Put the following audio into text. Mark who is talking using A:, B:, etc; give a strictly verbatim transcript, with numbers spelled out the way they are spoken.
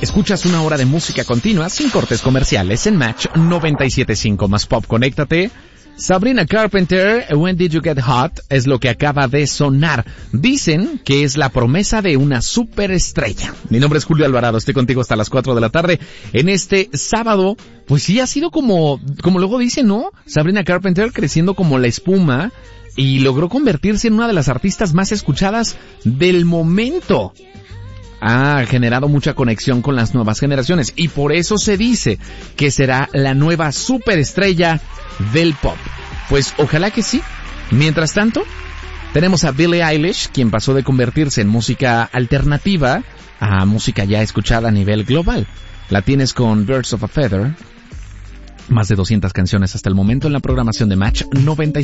A: Escuchas una hora de música continua sin cortes comerciales en Match noventa y siete punto cinco más Pop. Conéctate. Sabrina Carpenter, When Did You Get Hot, es lo que acaba de sonar. Dicen que es la promesa de una superestrella. Mi nombre es Julio Alvarado, estoy contigo hasta las cuatro de la tarde. En este sábado, pues sí ha sido como, como luego dicen, ¿no? Sabrina Carpenter creciendo como la espuma y logró convertirse en una de las artistas más escuchadas del momento. Ha generado mucha conexión con las nuevas generaciones y por eso se dice que será la nueva superestrella del pop. Pues ojalá que sí. Mientras tanto, tenemos a Billie Eilish, quien pasó de convertirse en música alternativa a música ya escuchada a nivel global. La tienes con Birds of a Feather. Más de doscientas canciones hasta el momento en la programación de Match noventa y